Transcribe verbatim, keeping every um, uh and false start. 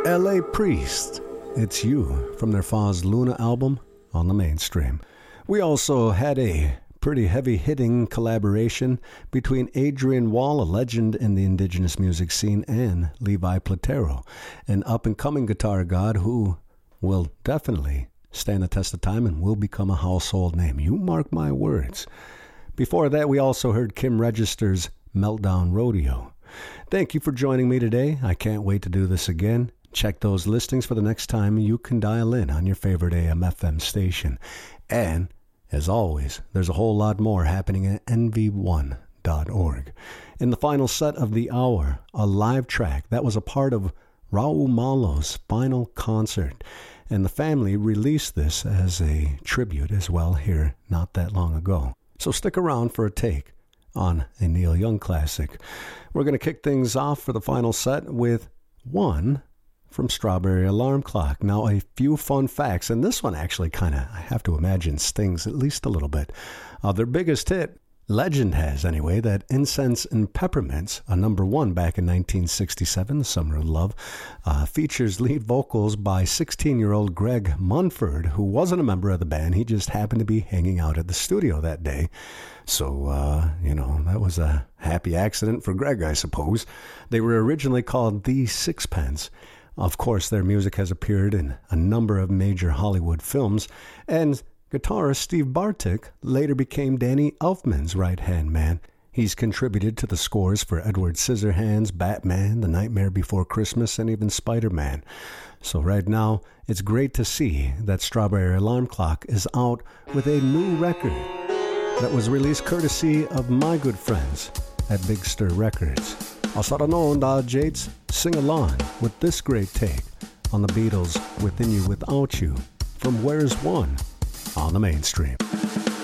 L A Priest, It's You, from their Foz Luna album on the Mainstream. We also had a pretty heavy-hitting collaboration between Adrian Wall, a legend in the indigenous music scene, and Levi Platero, an up-and-coming guitar god who will definitely stand the test of time and will become a household name. You mark my words. Before that, we also heard Kim Register's Meltdown Rodeo. Thank you for joining me today. I can't wait to do this again. Check those listings for the next time you can dial in on your favorite A M F M station. And, as always, there's a whole lot more happening at N V one dot org. In the final set of the hour, a live track that was a part of Raul Malo's final concert. And the family released this as a tribute as well here not that long ago. So stick around for a take on a Neil Young classic. We're going to kick things off for the final set with one from Strawberry Alarm Clock. Now, a few fun facts, and this one actually kind of, I have to imagine, stings at least a little bit. Uh, their biggest hit, legend has anyway, that Incense and Peppermints, a number one back in nineteen sixty-seven, The Summer of Love, uh, features lead vocals by sixteen-year-old Greg Munford, who wasn't a member of the band. He just happened to be hanging out at the studio that day. So, uh, you know, that was a happy accident for Greg, I suppose. They were originally called The Sixpence. Of course, their music has appeared in a number of major Hollywood films, and guitarist Steve Bartek later became Danny Elfman's right-hand man. He's contributed to the scores for Edward Scissorhands, Batman, The Nightmare Before Christmas, and even Spider-Man. So right now, it's great to see that Strawberry Alarm Clock is out with a new record that was released courtesy of my good friends at Big Stir Records. Asaranon da Jates, sing along with this great take on the Beatles' Within You Without You from Where's One on the Mainstream.